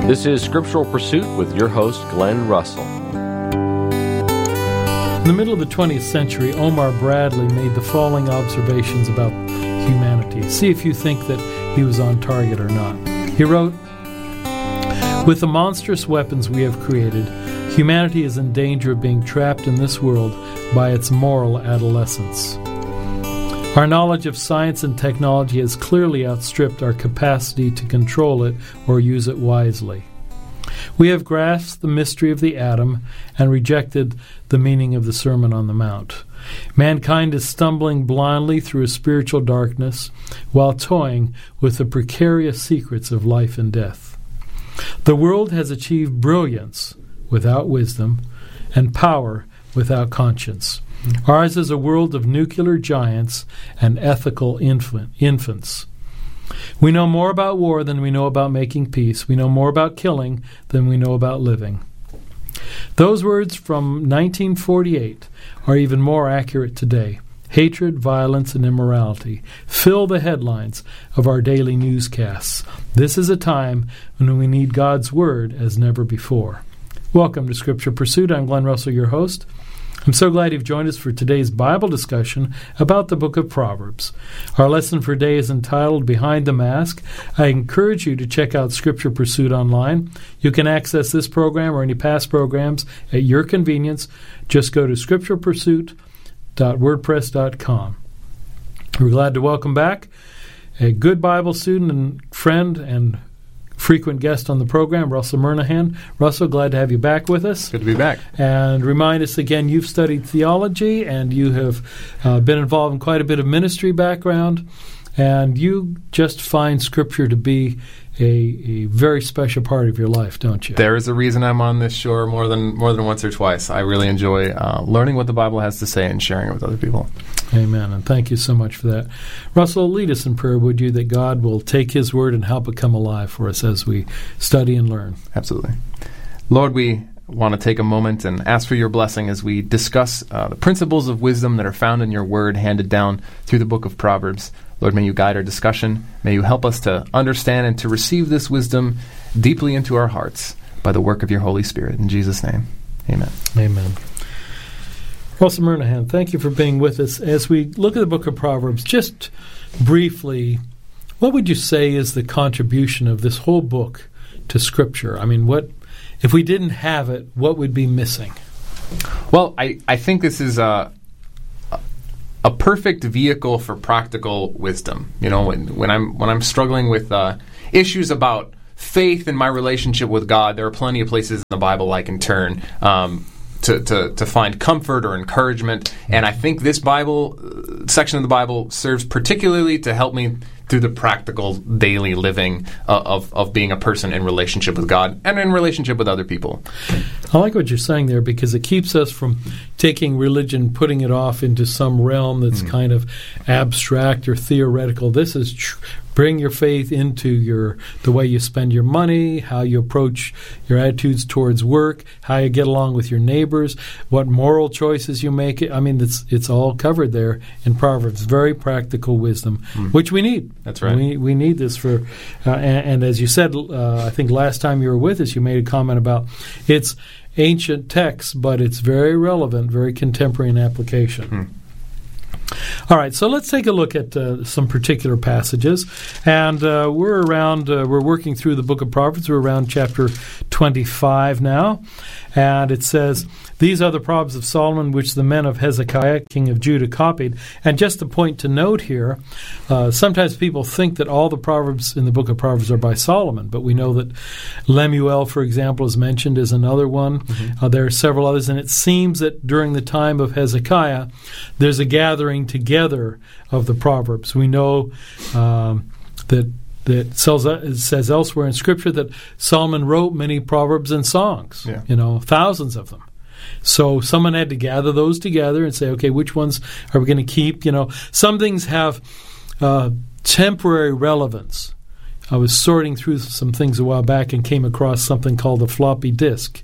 This is Scriptural Pursuit with your host, Glenn Russell. In the middle of the 20th century, Omar Bradley made the following observations about humanity. See if you think that he was on target or not. He wrote, "With the monstrous weapons we have created, humanity is in danger of being trapped in this world by its moral adolescence. Our knowledge of science and technology has clearly outstripped our capacity to control it or use it wisely. We have grasped the mystery of the atom and rejected the meaning of the Sermon on the Mount. Mankind is stumbling blindly through a spiritual darkness while toying with the precarious secrets of life and death. The world has achieved brilliance without wisdom and power without conscience. Ours is a world of nuclear giants and ethical infants. We know more about war than we know about making peace. We know more about killing than we know about living." Those words from 1948 are even more accurate today. Hatred, violence, and immorality fill the headlines of our daily newscasts. This is a time when we need God's Word as never before. Welcome to Scripture Pursuit. I'm Glenn Russell, your host. I'm so glad you've joined us for today's Bible discussion about the book of Proverbs. Our lesson for today is entitled Behind the Mask. I encourage you to check out Scripture Pursuit online. You can access this program or any past programs at your convenience. Just go to scripturepursuit.wordpress.com. We're glad to welcome back a good Bible student and friend and frequent guest on the program, Russell Murnaghan. Russell, glad to have you back with us. Good to be back. And remind us again, you've studied theology and you have been involved in quite a bit of ministry background, and you just find Scripture to be a very special part of your life, don't you? There is a reason I'm on this shore more than once or twice. I really enjoy learning what the Bible has to say and sharing it with other people. Amen, and thank you so much for that. Russell, lead us in prayer, would you, that God will take His Word and help it come alive for us as we study and learn. Absolutely. Lord, we want to take a moment and ask for your blessing as we discuss the principles of wisdom that are found in your Word handed down through the book of Proverbs. Lord, may you guide our discussion. May you help us to understand and to receive this wisdom deeply into our hearts by the work of your Holy Spirit. In Jesus' name, amen. Amen. Russell Murnaghan, thank you for being with us. As we look at the book of Proverbs, just briefly, what would you say is the contribution of this whole book to Scripture? I mean, what if we didn't have it, what would be missing? Well, I think this is a perfect vehicle for practical wisdom. You know, when I'm struggling with issues about faith and my relationship with God, there are plenty of places in the Bible I can turn to find comfort or encouragement. And I think this section of the Bible serves particularly to help me through the practical daily living of being a person in relationship with God and in relationship with other people. I like what you're saying there, because it keeps us from taking religion, putting it off into some realm that's kind of abstract or theoretical. This is bring your faith into the way you spend your money, how you approach your attitudes towards work, how you get along with your neighbors, what moral choices you make. I mean, it's all covered there in Proverbs. Very practical wisdom, which we need. That's right. We need this for, and as you said, I think last time you were with us, you made a comment about it's ancient text, but it's very relevant, very contemporary in application. All right, so let's take a look at some particular passages, and we're working through the book of Proverbs. We're around chapter 25 now, and it says, "These are the Proverbs of Solomon, which the men of Hezekiah, king of Judah, copied." And just a point to note here, sometimes people think that all the Proverbs in the book of Proverbs are by Solomon, but we know that Lemuel, for example, is mentioned as another one. There are several others, and it seems that during the time of Hezekiah, there's a gathering together of the Proverbs. We know that it says elsewhere in Scripture that Solomon wrote many proverbs and songs, thousands of them. So someone had to gather those together and say, okay, which ones are we going to keep? Some things have temporary relevance. I was sorting through some things a while back and came across something called a floppy disk,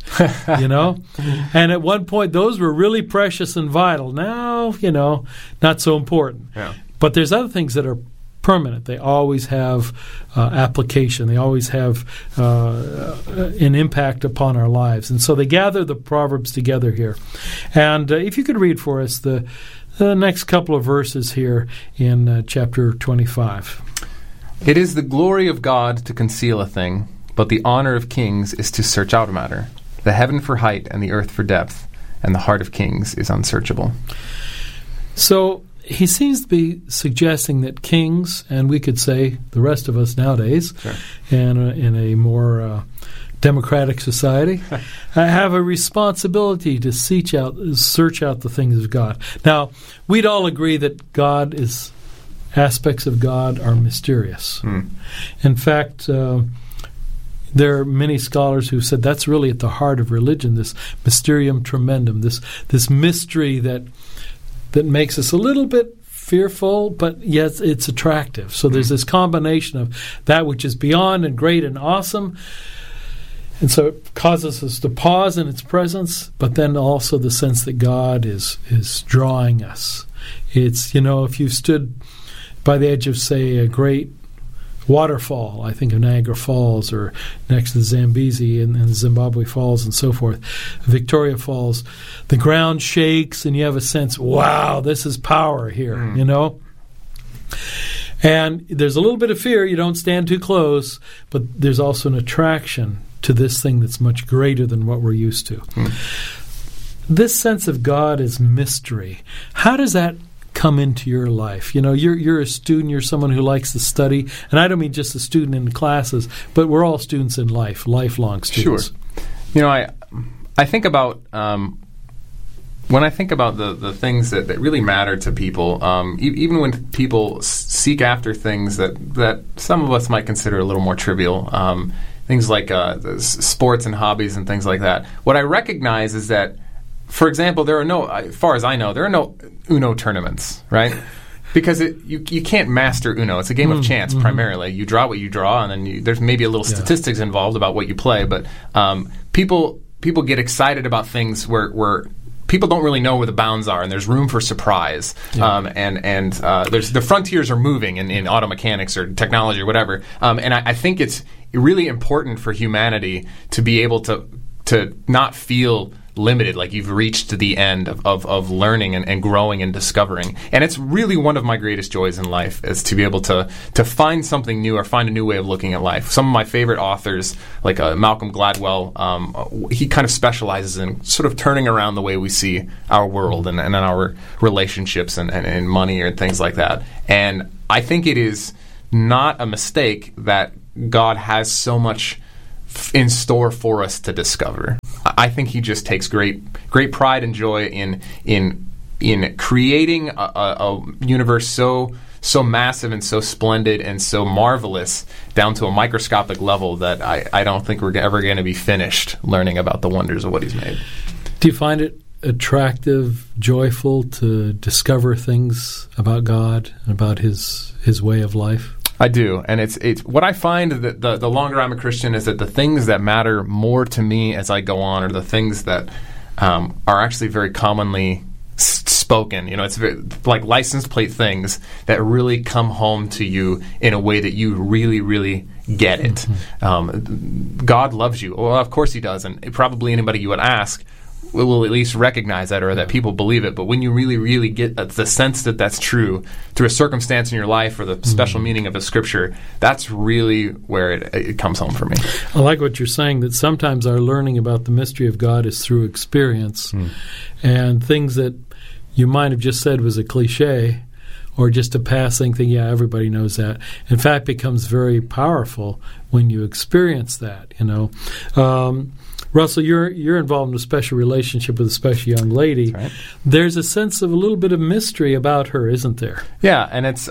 And at one point, those were really precious and vital. Now, not so important. Yeah. But there's other things that are permanent. They always have application. They always have an impact upon our lives. And so they gather the Proverbs together here. And if you could read for us the next couple of verses here in chapter 25. It is the glory of God to conceal a thing, but the honor of kings is to search out a matter. The heaven for height and the earth for depth, and the heart of kings is unsearchable. So he seems to be suggesting that kings, and we could say the rest of us nowadays, Sure. and in a more democratic society, have a responsibility to search out the things of God. Now, we'd all agree that aspects of God are mysterious. In fact, there are many scholars who said that's really at the heart of religion, this mysterium tremendum, this mystery that makes us a little bit fearful, but yet it's attractive. So there's this combination of that which is beyond and great and awesome, and so it causes us to pause in its presence, but then also the sense that God is drawing us. It's, if you stood by the edge of, say, a great waterfall, I think of Niagara Falls, or next to the Zambezi and Zimbabwe Falls and so forth, Victoria Falls, the ground shakes and you have a sense, wow, this is power here, And there's a little bit of fear, you don't stand too close, but there's also an attraction to this thing that's much greater than what we're used to. This sense of God as mystery, how does that come into your life? You're a student, you're someone who likes to study, and I don't mean just a student in classes, but we're all students in life, lifelong students. Sure. I think about when I think about the things that really matter to people, even when people seek after things that some of us might consider a little more trivial, things like sports and hobbies and things like that, what I recognize is that, for example, as far as I know, there are no Uno tournaments, right? Because you can't master Uno. It's a game of chance primarily. You draw what you draw, and then there's maybe a little statistics involved about what you play. But people get excited about things where people don't really know where the bounds are, and there's room for surprise. And there's the frontiers are moving in auto mechanics or technology or whatever. And I think it's really important for humanity to be able to not feel limited, like you've reached the end of learning and growing and discovering. And it's really one of my greatest joys in life, is to be able to find something new or find a new way of looking at life. Some of my favorite authors, like Malcolm Gladwell, he kind of specializes in sort of turning around the way we see our world and our relationships and money and things like that. And I think it is not a mistake that God has so much in store for us to discover. I think he just takes great pride and joy in creating a universe so massive and so splendid and so marvelous down to a microscopic level that I don't think we're ever going to be finished learning about the wonders of what he's made. Do you find it attractive, joyful to discover things about God and about his way of life? I do, and it's what I find that the longer I'm a Christian is that the things that matter more to me as I go on are the things that are actually very commonly spoken. It's very, like license plate things that really come home to you in a way that you really, really get it. God loves you. Well, of course he does, and probably anybody you would ask will at least recognize that, or that people believe it. But when you really, really get the sense that that's true through a circumstance in your life or the special meaning of a scripture, that's really where it comes home for me. I like what you're saying, that sometimes our learning about the mystery of God is through experience, and things that you might have just said was a cliche or just a passing thing, yeah, everybody knows that, in fact becomes very powerful when you experience that, Russell, you're involved in a special relationship with a special young lady. That's right. There's a sense of a little bit of mystery about her, isn't there? Yeah, and it's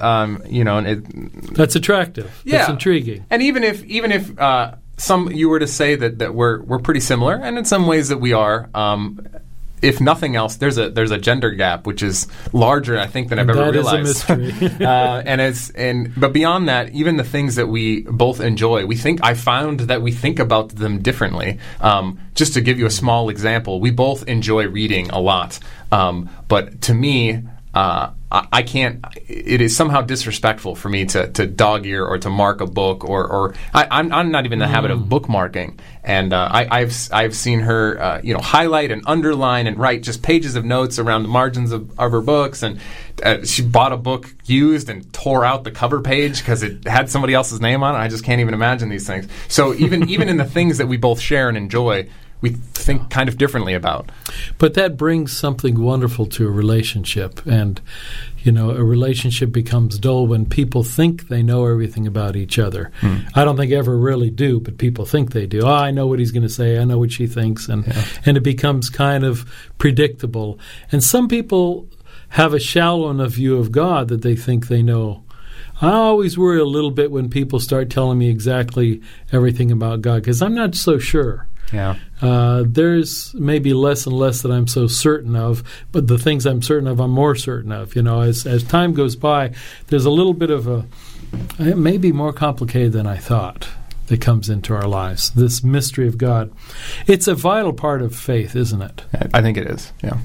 that's attractive. Yeah. That's intriguing. And even if some you were to say that we're pretty similar, and in some ways that we are. If nothing else, there's a gender gap which is larger, I think, than I've ever realized. That is a mystery. But beyond that, even the things that we both enjoy, I found that we think about them differently. Just to give you a small example, we both enjoy reading a lot. But to me, I can't. It is somehow disrespectful for me to dog ear or to mark a book, or I'm not even in the habit of bookmarking. And I've seen her highlight and underline and write just pages of notes around the margins of her books. And she bought a book used and tore out the cover page because it had somebody else's name on it. I just can't even imagine these things. So even in the things that we both share and enjoy, we think kind of differently about. But that brings something wonderful to a relationship. And, a relationship becomes dull when people think they know everything about each other. I don't think ever really do, but people think they do. I know what he's going to say. I know what she thinks. And it becomes kind of predictable. And some people have a shallow enough view of God that they think they know. I always worry a little bit when people start telling me exactly everything about God, because I'm not so sure. Yeah. There's maybe less and less that I'm so certain of, but the things I'm certain of, I'm more certain of. As time goes by, there's a little bit of it may be more complicated than I thought that comes into our lives, this mystery of God. It's a vital part of faith, isn't it? I think it is, yeah.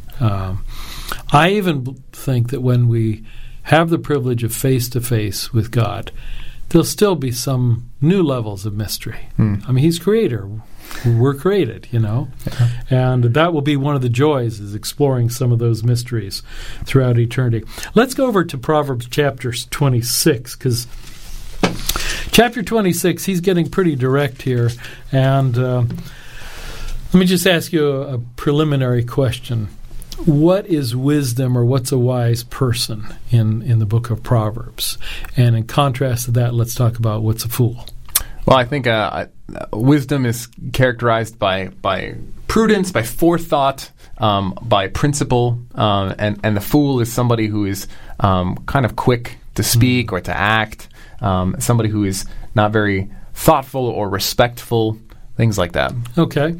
I even think that when we have the privilege of face-to-face with God, there'll still be some new levels of mystery. I mean, He's Creator. We're created, and that will be one of the joys, is exploring some of those mysteries throughout eternity. Let's go over to Proverbs chapter 26, because chapter 26, he's getting pretty direct here. And let me just ask you a preliminary question. What is wisdom, or what's a wise person in the book of Proverbs? And in contrast to that, let's talk about what's a fool. Well, I think wisdom is characterized by prudence, by forethought, by principle, and the fool is somebody who is kind of quick to speak or to act, somebody who is not very thoughtful or respectful, things like that. Okay.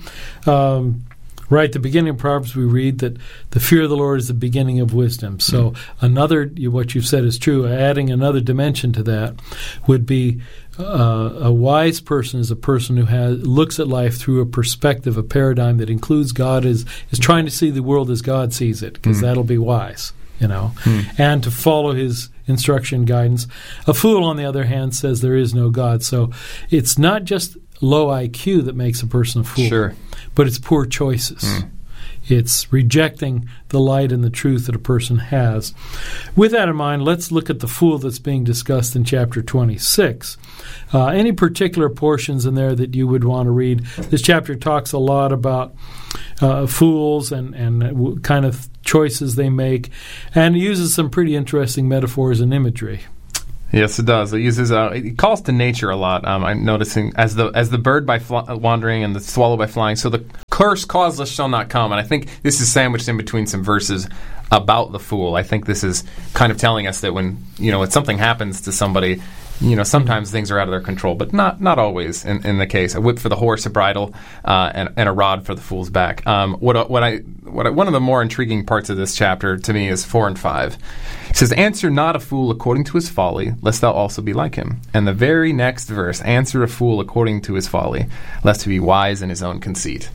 Right at the beginning of Proverbs, we read that the fear of the Lord is the beginning of wisdom. So what you've said is true. Adding another dimension to that would be a wise person is a person who looks at life through a perspective, a paradigm that includes God, is trying to see the world as God sees it, because that'll be wise, and to follow His instruction, guidance. A fool, on the other hand, says there is no God. So it's not just low IQ that makes a person a fool. Sure. But it's poor choices. It's rejecting the light and the truth that a person has. With that in mind, let's look at the fool that's being discussed in chapter 26. Any particular portions in there that you would want to read? This chapter talks a lot about fools and kind of choices they make, and uses some pretty interesting metaphors and imagery. Yes, it does. It uses it calls to nature a lot. I'm noticing as the bird by wandering and the swallow by flying. So the curse causeless shall not come. And I think this is sandwiched in between some verses about the fool. I think this is kind of telling us that when something happens to somebody, sometimes things are out of their control, but not always in the case. A whip for the horse, a bridle, and a rod for the fool's back. One of the more intriguing parts of this chapter to me is 4 and 5. It says, "Answer not a fool according to his folly, lest thou also be like him." And the very next verse, "Answer a fool according to his folly, lest he be wise in his own conceit."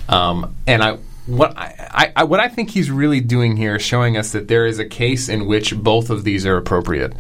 What I think he's really doing here is showing us that there is a case in which both of these are appropriate.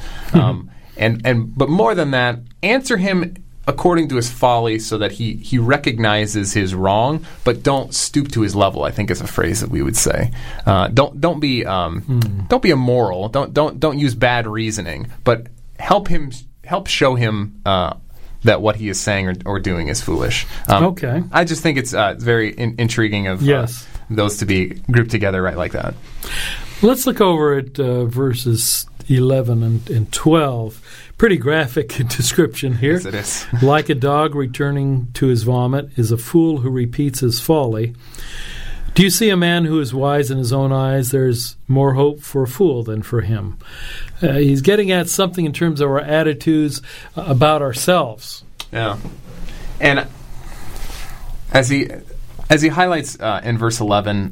But more than that, answer him according to his folly, so that he recognizes his wrong, but don't stoop to his level, I think is a phrase that we would say. Don't be immoral. Don't use bad reasoning, but help show him that what he is saying or doing is foolish. Okay. I just think it's very intriguing of those to be grouped together right like that. Let's look over at verses 11 and 12. Pretty graphic description here. Yes, it is. Like a dog returning to his vomit is a fool who repeats his folly. Do you see a man who is wise in his own eyes? There's more hope for a fool than for him. He's getting at something in terms of our attitudes about ourselves. Yeah. And as he highlights in verse 11,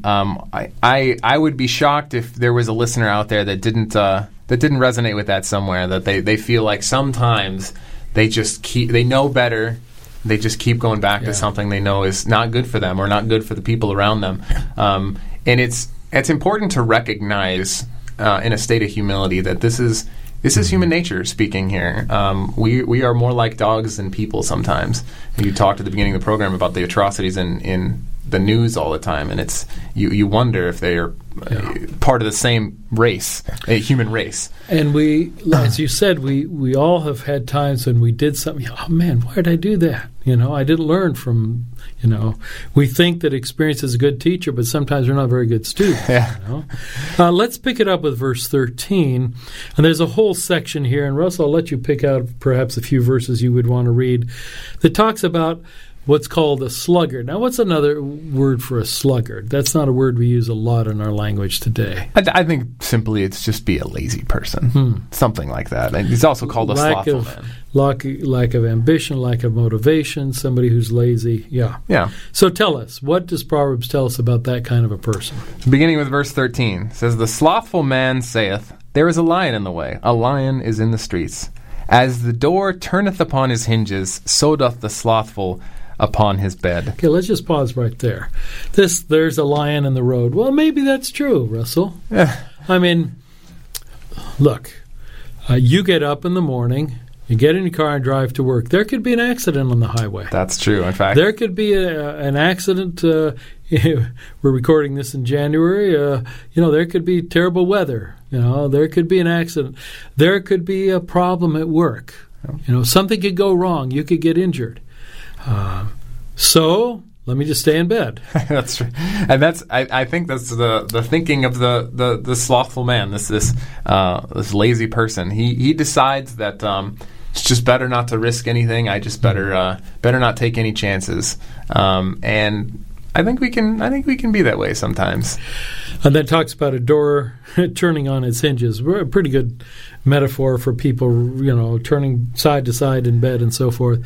I would be shocked if there was a listener out there that didn't resonate with that somewhere, that they feel like sometimes they know better, they just keep going back to something they know is not good for them or not good for the people around them. And it's important to recognize in a state of humility that this is human nature speaking here. We are more like dogs than people sometimes. You talked at the beginning of the program about the atrocities in the news all the time, and it's you wonder if they are part of the same race, a human race. And we, as you said, we all have had times when we did something. Oh man, why did I do that? I didn't learn from. We think that experience is a good teacher, but sometimes we're not very good students. Yeah. Let's pick it up with verse 13, and there's a whole section here. And Russell, I'll let you pick out perhaps a few verses you would want to read that talks about what's called a sluggard. Now, what's another word for a sluggard? That's not a word we use a lot in our language today. I think simply it's just be a lazy person, something like that. And he's also called a slothful man. Lack of ambition, lack of motivation, somebody who's lazy. Yeah. So tell us, what does Proverbs tell us about that kind of a person? Beginning with verse 13, it says, "The slothful man saith, There is a lion in the way, a lion is in the streets. As the door turneth upon his hinges, so doth the slothful upon his bed." Okay, let's just pause right there. There's a lion in the road. Well, maybe that's true, Russell. I mean, look, you get up in the morning, you get in your car and drive to work. There could be an accident on the highway. That's true, in fact. There could be an accident. We're recording this in January. There could be terrible weather. There could be an accident. There could be a problem at work. Something could go wrong. You could get injured. So let me just stay in bed. That's true, and I think that's the thinking of the slothful man. This lazy person. He decides that it's just better not to risk anything. I just better not take any chances. And I think we can be that way sometimes. And that talks about a door turning on its hinges. A pretty good metaphor for people, turning side to side in bed and so forth.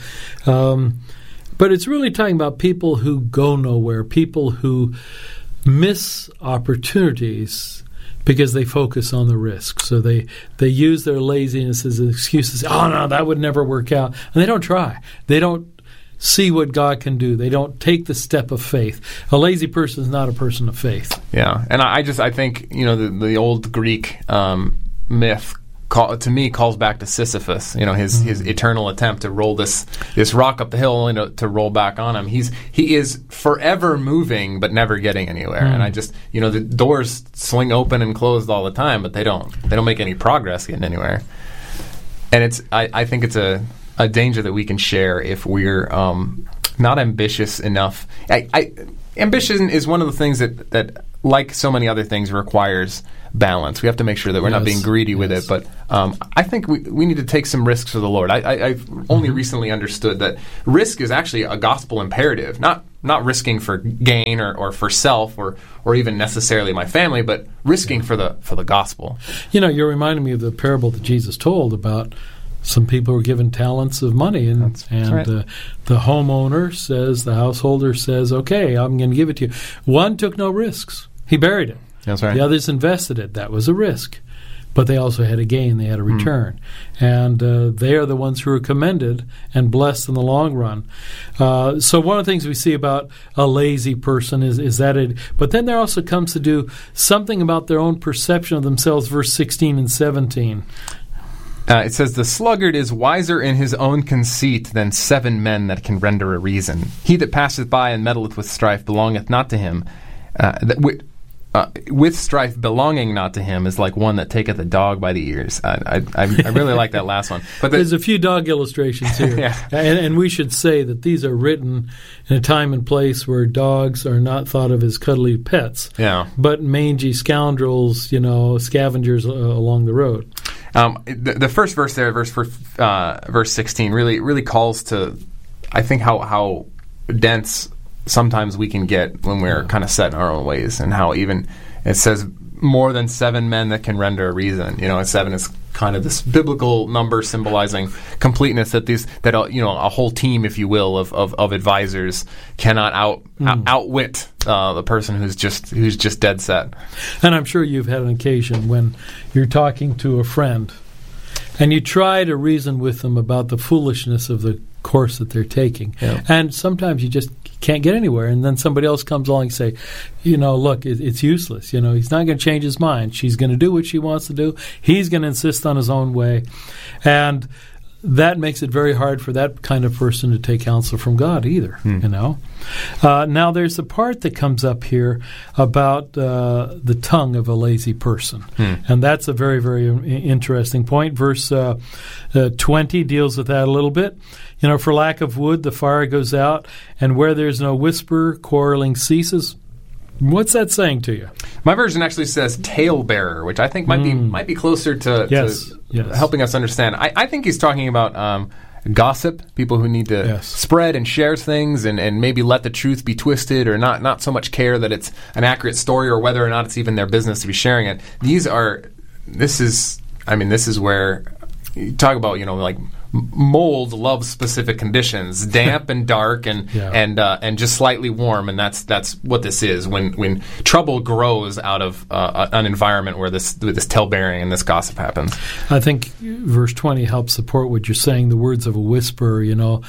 But it's really talking about people who go nowhere, people who miss opportunities because they focus on the risk. So they use their laziness as an excuse to say, oh, no, that would never work out. And they don't try. They don't see what God can do. They don't take the step of faith. A lazy person is not a person of faith. Yeah, and I think, the old Greek myth to me calls back to Sisyphus, his eternal attempt to roll this rock up the hill, to roll back on him. He is forever moving but never getting anywhere. And I just, the doors swing open and closed all the time, but they don't make any progress getting anywhere. And I think it's a danger that we can share if we're not ambitious enough. Ambition is one of the things that like so many other things, requires balance. We have to make sure that we're not being greedy with it. But I think we need to take some risks for the Lord. I've only recently understood that risk is actually a gospel imperative. Not risking for gain or for self or even necessarily my family, but risking for the gospel. You're reminding me of the parable that Jesus told about some people were given talents of money, and right. The homeowner says, the householder says, okay, I'm going to give it to you. One took no risks. He buried it. That's right. The others invested it. That was a risk. But they also had a gain. They had a return. And they are the ones who are commended and blessed in the long run. So one of the things we see about a lazy person is that it... But then there also comes to do something about their own perception of themselves, verse 16 and 17. It says, "The sluggard is wiser in his own conceit than 7 men that can render a reason. He that passeth by and meddleth with strife belongeth not to him. With strife belonging not to him is like one that taketh a dog by the ears." I really like that last one. But there's a few dog illustrations here. Yeah. And we should say that these are written in a time and place where dogs are not thought of as cuddly pets, but mangy scoundrels, scavengers along the road. The first verse there, verse 16, really calls to, I think, how dense sometimes we can get when we're kind of set in our own ways, and how even it says more than 7 men that can render a reason. 7 is kind of this biblical number symbolizing completeness, that a whole team, if you will, of advisors cannot outwit the person who's just dead set. And I'm sure you've had an occasion when you're talking to a friend And you try to reason with them about the foolishness of the course that they're taking. Yeah. And sometimes you just can't get anywhere. And then somebody else comes along and say, look, it's useless. He's not going to change his mind. She's going to do what she wants to do. He's going to insist on his own way. And that makes it very hard for that kind of person to take counsel from God either, Now, there's a part that comes up here about the tongue of a lazy person. And that's a very, very interesting point. Verse 20 deals with that a little bit. For lack of wood, the fire goes out, and where there's no whisper, quarreling ceases. What's that saying to you? My version actually says talebearer, which I think might be closer to helping us understand. I think he's talking about gossip, people who need to spread and share things and maybe let the truth be twisted or not so much care that it's an accurate story or whether or not it's even their business to be sharing it. This is where you talk about, like mold loves specific conditions, damp and dark and just slightly warm, and that's what this is. When trouble grows out of an environment where this talebearing and this gossip happens. I think verse 20 helps support what you're saying. The words of a whisperer,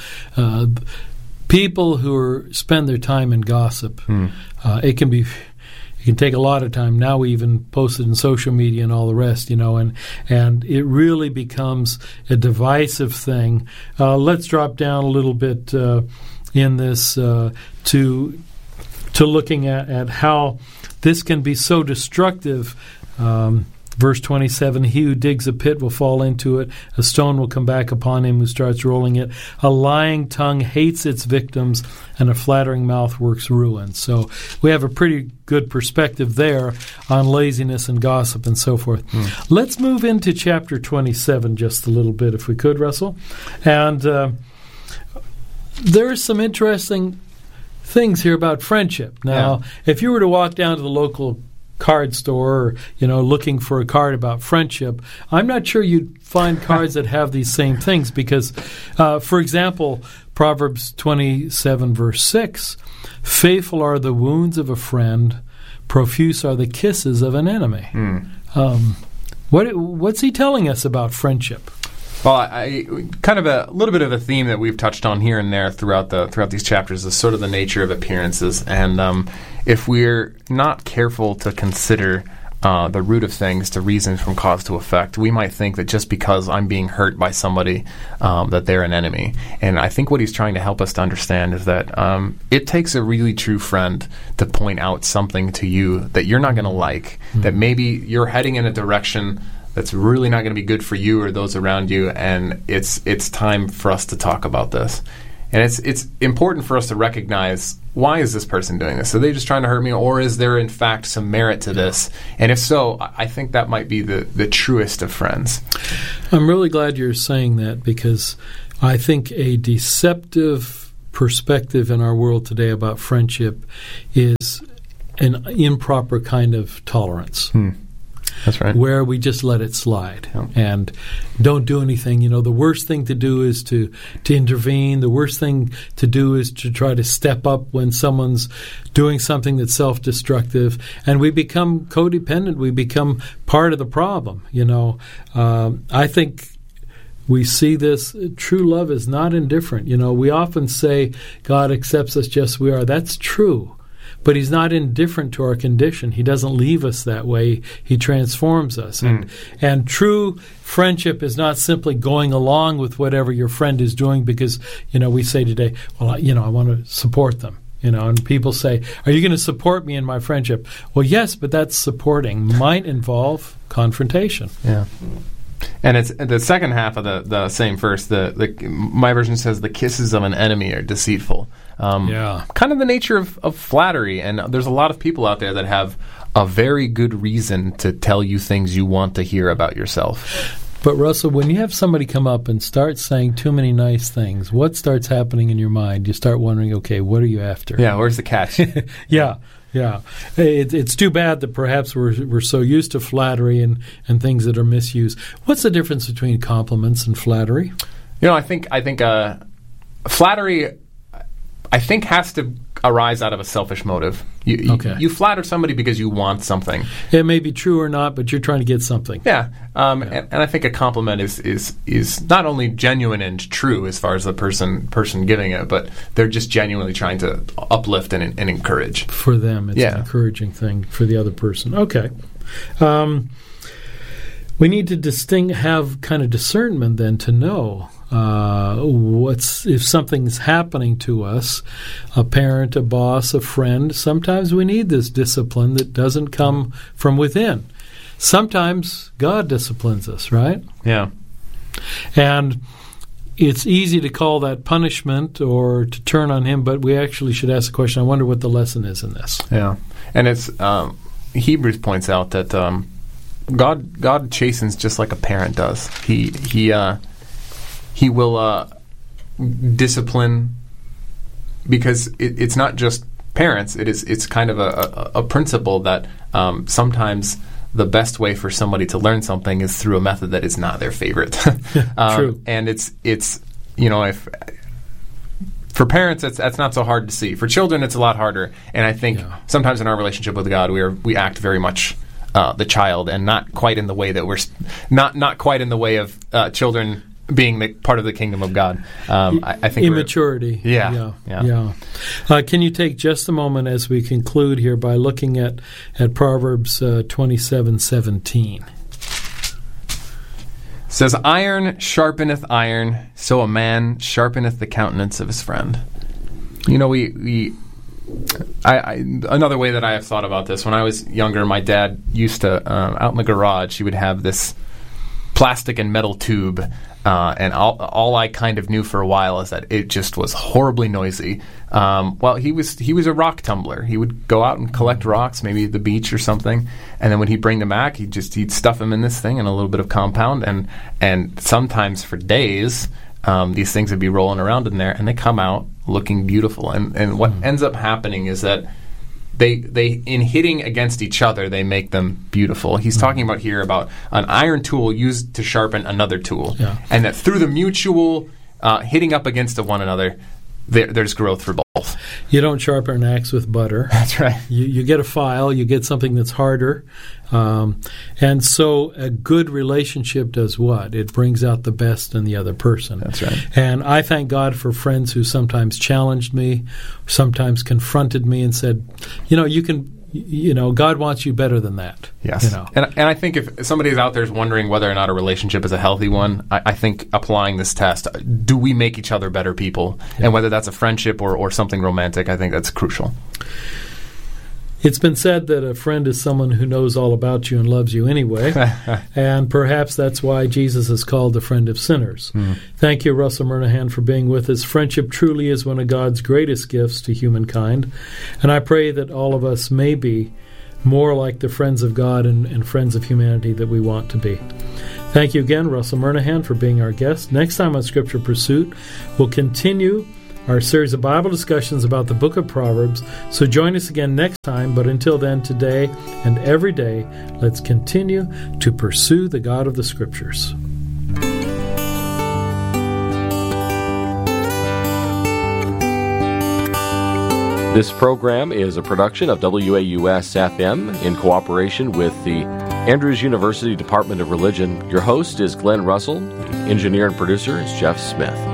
people who spend their time in gossip, it can take a lot of time. Now we even post it in social media and all the rest, and it really becomes a divisive thing. Let's drop down a little bit in this to looking at how this can be so destructive. Verse 27, he who digs a pit will fall into it. A stone will come back upon him who starts rolling it. A lying tongue hates its victims, and a flattering mouth works ruin. So we have a pretty good perspective there on laziness and gossip and so forth. Let's move into chapter 27 just a little bit, if we could, Russell. And there are some interesting things here about friendship. Now, if you were to walk down to the local card store, or, looking for a card about friendship, I'm not sure you'd find cards that have these same things because, for example, Proverbs 27 verse 6, faithful are the wounds of a friend, profuse are the kisses of an enemy. What's he telling us about friendship? Well, I kind of a little bit of a theme that we've touched on here and there throughout these chapters is sort of the nature of appearances, and if we're not careful to consider the root of things, to reason from cause to effect, we might think that just because I'm being hurt by somebody, that they're an enemy. And I think what he's trying to help us to understand is that it takes a really true friend to point out something to you that you're not going to like, that maybe you're heading in a direction that's really not going to be good for you or those around you, and it's time for us to talk about this. And it's important for us to recognize, why is this person doing this? Are they just trying to hurt me, or is there in fact some merit to this? And if so, I think that might be the truest of friends. I'm really glad you're saying that, because I think a deceptive perspective in our world today about friendship is an improper kind of tolerance. That's right. Where we just let it slide and don't do anything. The worst thing to do is to intervene. The worst thing to do is to try to step up when someone's doing something that's self-destructive. And we become codependent. We become part of the problem. I think we see this. True love is not indifferent. We often say God accepts us just as we are. That's true. But he's not indifferent to our condition. He doesn't leave us that way. He transforms us. And true friendship is not simply going along with whatever your friend is doing because, we say today, well, I want to support them. And people say, are you going to support me in my friendship? Well, yes, but that's supporting might involve confrontation. Yeah. And it's the second half of the same verse. My version says the kisses of an enemy are deceitful. Kind of the nature of flattery. And there's a lot of people out there that have a very good reason to tell you things you want to hear about yourself. But Russell, when you have somebody come up and start saying too many nice things, what starts happening in your mind? You start wondering, okay, what are you after? Yeah, where's the catch? Yeah. It's too bad that perhaps we're so used to flattery and things that are misused. What's the difference between compliments and flattery? I think flattery, I think has to arise out of a selfish motive. You flatter somebody because you want something. It may be true or not, but you're trying to get something. Yeah, and I think a compliment is not only genuine and true as far as the person giving it, but they're just genuinely trying to uplift and encourage. For them, it's an encouraging thing for the other person. Okay. We need to have kind of discernment then to know if something's happening to us, a parent, a boss, a friend. Sometimes we need this discipline that doesn't come from within. Sometimes God disciplines us, right? Yeah. And it's easy to call that punishment or to turn on Him, but we actually should ask the question, I wonder what the lesson is in this. Yeah. And it's Hebrews points out that God chastens just like a parent does. He will discipline because it's not just parents. It's kind of a principle that sometimes the best way for somebody to learn something is through a method that is not their favorite. True. And it's if for parents that's not so hard to see. For children it's a lot harder. And I think sometimes in our relationship with God we act very much the child, and not quite in the way that we're not quite in the way of children being part of the kingdom of God. I think immaturity. Yeah. Can you take just a moment as we conclude here by looking at Proverbs 27:17? It says, "Iron sharpeneth iron, so a man sharpeneth the countenance of his friend." Another way that I have thought about this, when I was younger, my dad used to, out in the garage, he would have this plastic and metal tube, and all I kind of knew for a while is that it just was horribly noisy. Well, he was a rock tumbler. He would go out and collect rocks, maybe at the beach or something, and then when he'd bring them back, he'd stuff them in this thing and a little bit of compound, and sometimes for days, these things would be rolling around in there, and they come out looking beautiful. And what ends up happening is that they in hitting against each other, they make them beautiful. He's talking about here about an iron tool used to sharpen another tool, and that through the mutual hitting up against one another, there's growth for both. You don't sharpen an axe with butter. That's right. You get a file, you get something that's harder. And so a good relationship does what? It brings out the best in the other person. That's right. And I thank God for friends who sometimes challenged me, sometimes confronted me and said, God wants you better than that. Yes. And I think if somebody is out there is wondering whether or not a relationship is a healthy one, I think applying this test, do we make each other better people? Yeah. And whether that's a friendship or something romantic, I think that's crucial. It's been said that a friend is someone who knows all about you and loves you anyway, and perhaps that's why Jesus is called the friend of sinners. Thank you, Russell Murnahan, for being with us. Friendship truly is one of God's greatest gifts to humankind, and I pray that all of us may be more like the friends of God and friends of humanity that we want to be. Thank you again, Russell Murnahan, for being our guest. Next time on Scripture Pursuit, we'll continue our series of Bible discussions about the book of Proverbs. So join us again next time. But until then, today and every day, let's continue to pursue the God of the Scriptures. This program is a production of WAUS-FM in cooperation with the Andrews University Department of Religion. Your host is Glenn Russell. The engineer and producer is Jeff Smith.